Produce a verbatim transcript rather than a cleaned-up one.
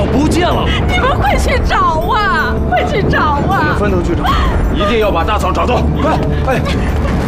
嫂不见了！ 你们快去找啊！快去找啊！ 分头去找，一定要把大嫂找到！快，哎！